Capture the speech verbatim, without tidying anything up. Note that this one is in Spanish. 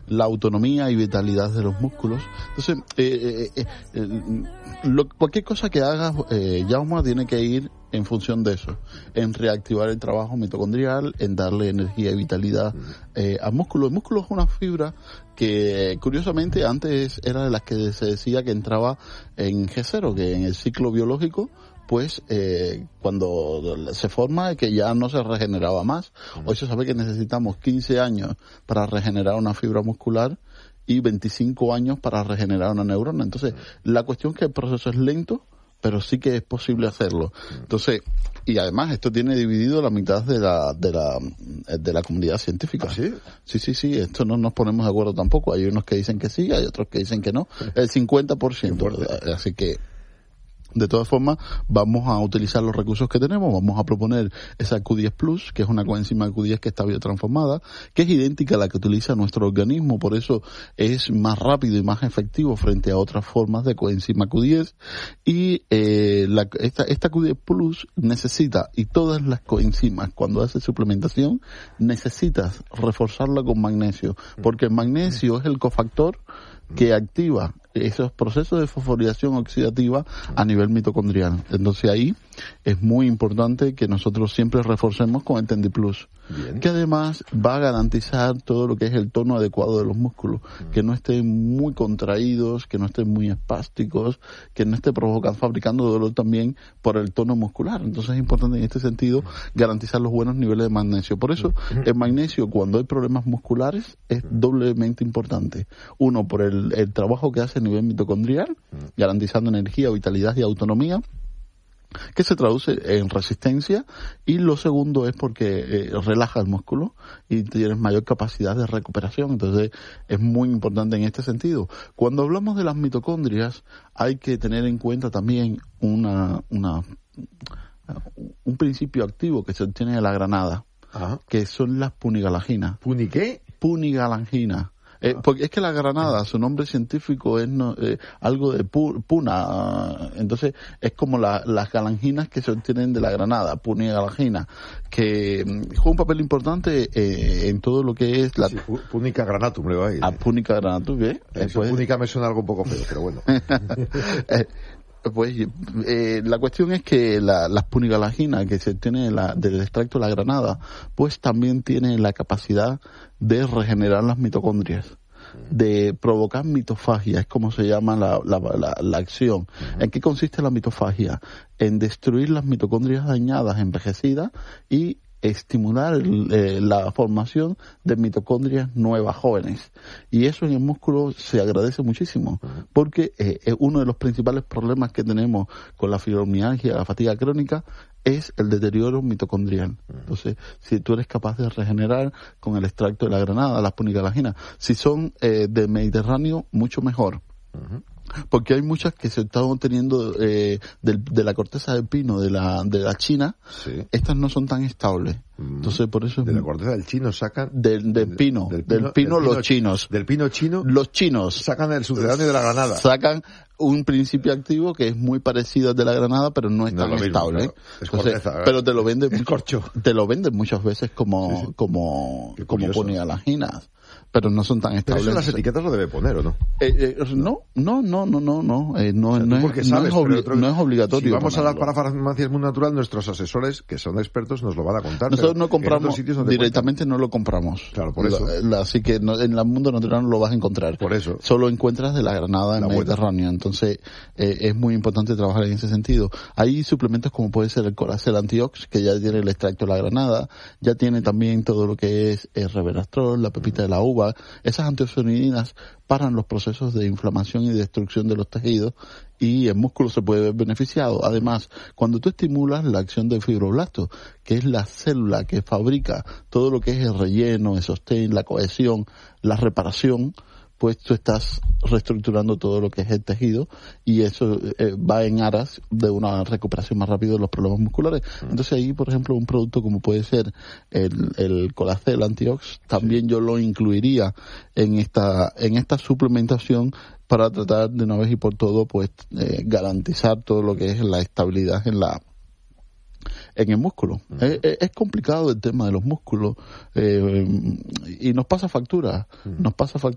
la autonomía y vitalidad de los músculos. Entonces, eh, eh, eh, lo, cualquier cosa que hagas, eh, Jaume, tiene que ir en función de eso, en reactivar el trabajo mitocondrial, en darle energía y vitalidad eh, al músculo. El músculo es una fibra que, curiosamente, antes era de las que se decía que entraba en G cero, que en el ciclo biológico, pues eh, cuando se forma que ya no se regeneraba más. Hoy se sabe que necesitamos quince años para regenerar una fibra muscular y veinticinco años para regenerar una neurona. Entonces, la cuestión es que el proceso es lento, pero sí que es posible hacerlo. Entonces, y además esto tiene dividido la mitad de la de la de la comunidad científica. ¿Ah, sí? Sí, sí, sí, esto no nos ponemos de acuerdo tampoco. Hay unos que dicen que sí, hay otros que dicen que no. El cincuenta por ciento. Así que, de todas formas, vamos a utilizar los recursos que tenemos, vamos a proponer esa Q diez Plus, que es una coenzima Q diez que está biotransformada, que es idéntica a la que utiliza nuestro organismo, por eso es más rápido y más efectivo frente a otras formas de coenzima Q diez, y eh, la, esta, esta Q diez Plus necesita, y todas las coenzimas, cuando hace suplementación, necesitas reforzarla con magnesio, porque el magnesio es el cofactor que activa esos procesos de fosforilación oxidativa a nivel mitocondrial. Entonces ahí es muy importante que nosotros siempre reforcemos con el Tendi Plus, Bien. que además va a garantizar todo lo que es el tono adecuado de los músculos, mm. que no estén muy contraídos, que no estén muy espásticos, que no esté provocando, fabricando dolor también por el tono muscular. Entonces es importante en este sentido garantizar los buenos niveles de magnesio. Por eso el magnesio, cuando hay problemas musculares, es doblemente importante. Uno, por el, el trabajo que hace a nivel mitocondrial, garantizando energía, vitalidad y autonomía, que se traduce en resistencia, y lo segundo es porque eh, relaja el músculo y tienes mayor capacidad de recuperación. Entonces es muy importante en este sentido. Cuando hablamos de las mitocondrias, hay que tener en cuenta también una, una un principio activo que se obtiene de la granada, Ajá. que son las punigalaginas. ¿Puni qué? Punigalangina. Eh, porque es que la granada, su nombre científico es no, eh, algo de pu, puna, entonces es como la, las galanginas que se obtienen de la granada, punigalangina, que mm, juega un papel importante eh, en todo lo que es la... Sí, punica granatum, le va a ir. A punica granatum, ¿eh? Eso, pues, punica me suena algo un poco feo, pero bueno. eh, Pues eh, la cuestión es que la, las punigalaginas que se tiene la, del extracto de la granada, pues también tienen la capacidad de regenerar las mitocondrias, de provocar mitofagia, es como se llama la, la, la, la acción. Uh-huh. ¿En qué consiste la mitofagia? En destruir las mitocondrias dañadas, envejecidas, y estimular eh, la formación de mitocondrias nuevas, jóvenes. Y eso en el músculo se agradece muchísimo, porque eh, uno de los principales problemas que tenemos con la fibromialgia, la fatiga crónica, es el deterioro mitocondrial. Entonces, si tú eres capaz de regenerar con el extracto de la granada, las punigalaginas, si son eh, del Mediterráneo, mucho mejor. Uh-huh. Porque hay muchas que se están obteniendo eh, de, de la corteza del pino de la de la China, sí. Estas no son tan estables. Entonces por eso es de la corteza del chino sacan del, del pino, del, del, pino, del pino del los pino, chinos, del pino chino los chinos sacan el sucedáneo de la granada, sacan un principio activo que es muy parecido al de la granada, pero no es no tan es estable. Mismo, claro. Es Entonces, corteza, pero te lo venden es corcho. te lo venden muchas veces como sí, sí. como Qué como punigalaginas, pero no son tan estables. Pero eso las etiquetas lo debe poner, ¿o no? Eh, eh, no, no, no, no, no, no, eh, no, o sea, no, es, sabes, no, es obli- otro, no es obligatorio. Si vamos a las parafarmacias Mundo Natural, nuestros asesores, que son expertos, nos lo van a contar. Nosotros no compramos, no directamente no lo compramos. Claro, por eso. La, la, así que no, en el Mundo Natural no lo vas a encontrar. Por eso. Solo encuentras de la granada en el Mediterráneo. Entonces, eh, es muy importante trabajar en ese sentido. Hay suplementos como puede ser el Colacel Antiox, que ya tiene el extracto de la granada, ya tiene también todo lo que es el Resveratrol, la pepita de la uva. Esas antiocianinas paran los procesos de inflamación y destrucción de los tejidos, y el músculo se puede ver beneficiado. Además, cuando tú estimulas la acción del fibroblasto, que es la célula que fabrica todo lo que es el relleno, el sostén, la cohesión, la reparación, pues tú estás reestructurando todo lo que es el tejido, y eso eh, va en aras de una recuperación más rápida de los problemas musculares. Entonces ahí, por ejemplo, un producto como puede ser el, el Colacel Antiox, también sí. yo lo incluiría en esta en esta suplementación para tratar de una vez y por todo, pues eh, garantizar todo lo que es la estabilidad en la en el músculo. Uh-huh. Es, es complicado el tema de los músculos, eh, y nos pasa factura, uh-huh. nos pasa factura.